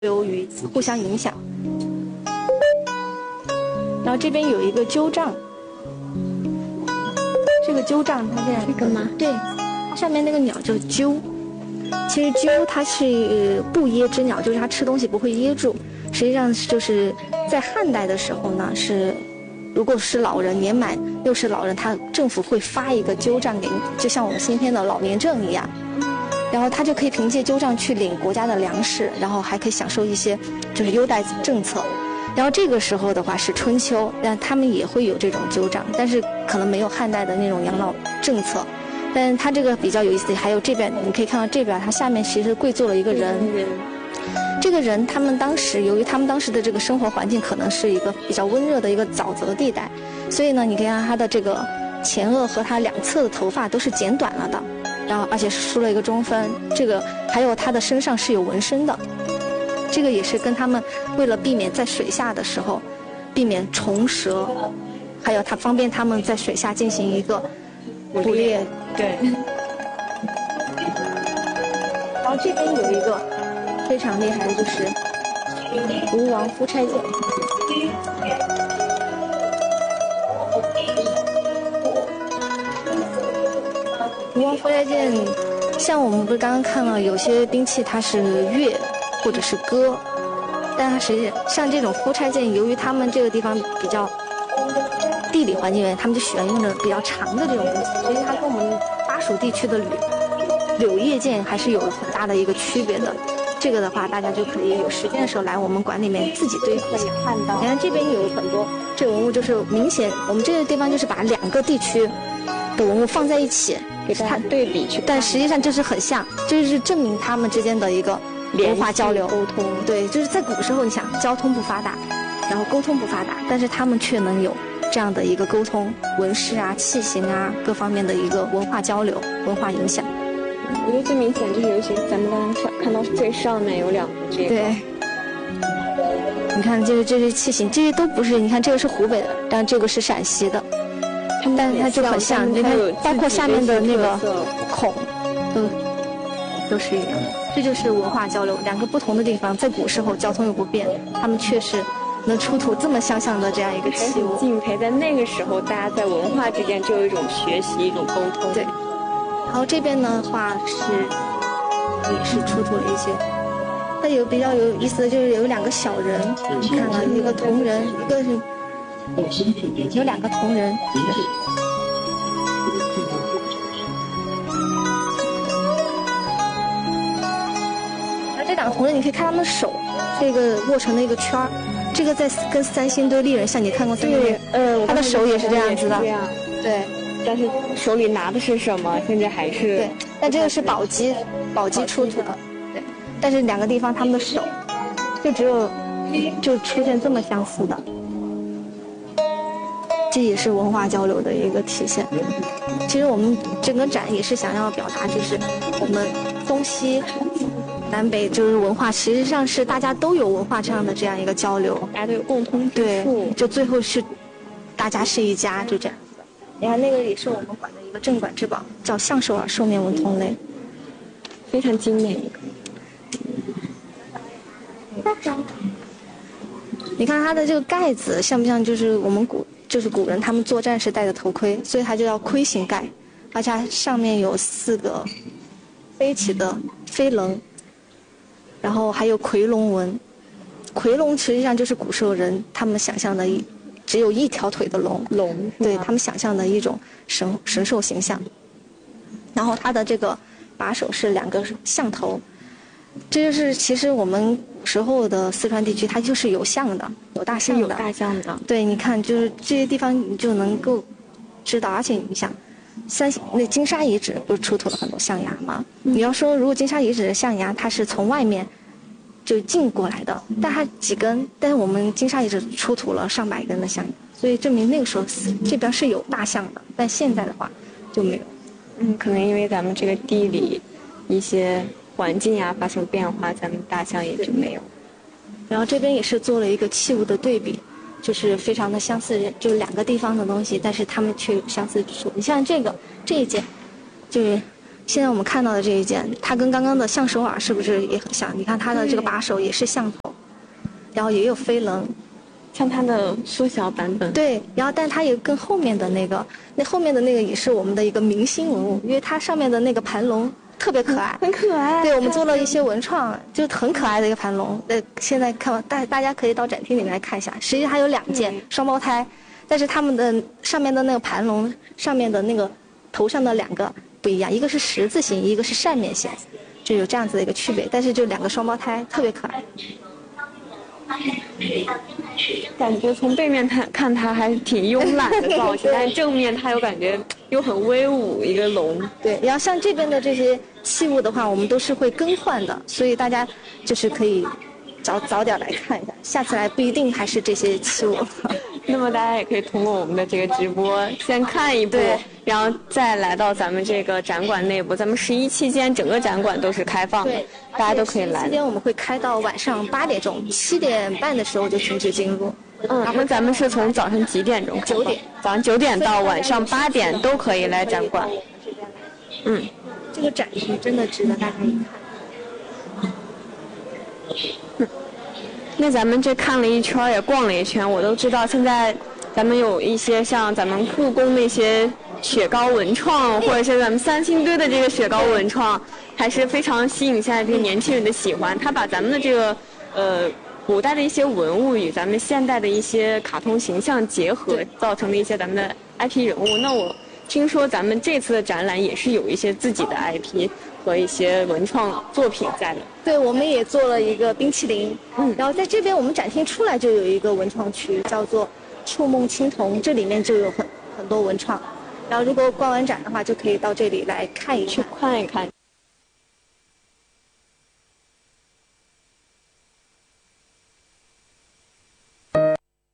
流与互相影响。然后这边有一个鸠杖，这个鸠杖它这样， 这个吗？ 对，它上面那个鸟叫鸠。其实鸠它是不噎之鸟，就是它吃东西不会噎住。实际上就是在汉代的时候呢，如果是老人年满60老人，他政府会发一个鸠杖给你，就像我们今天的老年证一样。然后他就可以凭借鸠杖去领国家的粮食，然后还可以享受一些就是优待政策。然后这个时候的话是春秋，但他们也会有这种鸠杖，但是可能没有汉代的那种养老政策。但它这个比较有意思，还有这边你可以看到这边，它下面其实跪坐了一个人。这个人由于他们当时的这个生活环境可能是一个比较温热的一个沼泽地带，所以呢，你可以看他的这个前额和他两侧的头发都是剪短了的。然后而且梳了一个中分，这个还有他的身上是有纹身的，这个也是跟他们为了避免在水下的时候避免虫蛇，还有它方便他们在水下进行一个捕猎。 对。 然后这边有一个非常厉害的就是吴王夫差剑。吴王夫差剑，像我们不是刚刚看了有些兵器它是钺或者是戈，但它实际像这种夫差剑，由于他们这个地方比较地理环境原因，他们就喜欢用的比较长的这种兵器，所以它跟我们巴蜀地区的柳叶剑还是有很大的一个区别的。这个的话，大家就可以有时间的时候来我们馆里面自己堆可以看到。你看这边有很多这个文物，就是明显我们这个地方就是把两个地区的文物放在一起给大家对比去看， 但实际上就是很像，就是证明他们之间的一个文化交流沟通。 对，就是在古时候，你想交通不发达，然后沟通不发达，但是他们却能有这样的一个沟通，纹饰啊、器型啊各方面的一个文化交流、文化影响。 我觉得最明显就是，尤其咱们刚刚看到最上面有两个这个。 对。你看，这些器型，这些都不是。你看，这个是湖北的，然后这个是陕西的，但它就很像。你看，包括下面的那个孔，都是一样的。这就是文化交流，两个不同的地方，在古时候交通又不便，他们确实能出土这么相像的这样一个器物。 敬佩，在那个时候，大家在文化之间就有一种学习，一种沟通。 对。然后这边的话也是出土了一些，它有比较有意思的就是有两个小人，你看看一个铜人，一个是有两个铜人。然后这两个铜人你可以看他们的手，这个握成了一个圈儿，这个在跟三星堆立人像，你看过三星堆？他的手也是这样子的。对。 但是手里拿的是什么？现在还是对，但这个是宝鸡出土的，对。但是两个地方他们的手，就出现这么相似的，这也是文化交流的一个体现。其实我们整个展也是想要表达，就是我们东西南北就是文化，实际上是大家都有文化这样一个交流， 大家都有共通之处。对，就最后是大家是一家，就这样。你看那个也是我们馆的一个镇馆之宝，叫象首耳兽面纹铜垒， 非常精美。 你看它的这个盖子像不像就是我们古人他们作战时戴的头盔，所以它就叫盔形盖，而且它上面有4个飞起的飞棱，然后还有夔龙纹。夔龙实际上就是古时候人他们想象的只有一条腿的龙，对他们想象的一种神兽形象。然后它的这个把手是2个象头，这就是其实我们古时候的四川地区它就是有象的，有大象的。 有大象的。 对，你看就是这些地方你就能够知道，而且你想，那金沙遗址不是出土了很多象牙吗？你要说如果金沙遗址的象牙它是从外面就进过来的，但它几根，但是我们金沙遗址出土了上百根的象牙，所以证明那个时候这边是有大象的，但现在的话就没有。 可能因为咱们这个地理一些环境啊发生变化，咱们大象也就没有。 然后这边也是做了一个器物的对比，就是非常的相似，就是2个地方的东西，但是它们却有相似之处。你像这一件，就是现在我们看到的这一件，它跟刚刚的象首耳是不是也很像？你看它的这个把手也是象头，然后也有飞棱， 像它的缩小版本。 对，然后但它也跟后面的那后面的那个也是我们的一个明星文物，因为它上面的那个盘龙特别可爱， 很可爱。 对，我们做了一些文创，就很可爱的一个盘龙。现在看大家可以到展厅里面来看一下，实际上它有2件双胞胎，但是它们的上面的那个盘龙上面的那个头上的2个不一样，一个是十字形，一个是扇面形，就有这样子的一个区别。但是就2个双胞胎特别可爱。 感觉从背面看它还挺慵懒的造型，但是正面它又感觉又很威武，一个龙。 对，然后像这边的这些器物的话，我们都是会更换的，所以大家就是可以早点来看一下，下次来不一定还是这些器物。 那么大家也可以通过我们的这个直播先看一部，然后再来到咱们这个展馆内部。咱们11期间整个展馆都是开放的，大家都可以来。11期间我们会开到晚上8点钟，7点半的时候就停止进入。 那咱们是从早上几点钟 ？9点。 早上9点到晚上8点都可以来展馆。 这个展是真的值得大家一看。 那咱们这看了一圈也逛了一圈，我都知道现在咱们有一些像咱们故宫那些雪糕文创，或者是咱们三星堆的这个雪糕文创，还是非常吸引现在这个年轻人的喜欢。他把咱们的这个古代的一些文物与咱们现代的一些卡通形象结合，造成了一些咱们的 IP 人物。那我听说咱们这次的展览也是有一些自己的 IP 和一些文创作品在的。 对，我们也做了一个冰淇淋，然后在这边我们展厅出来就有一个文创区，叫做触梦青铜，这里面就有很多文创。然后如果逛完展的话，就可以到这里来看一看。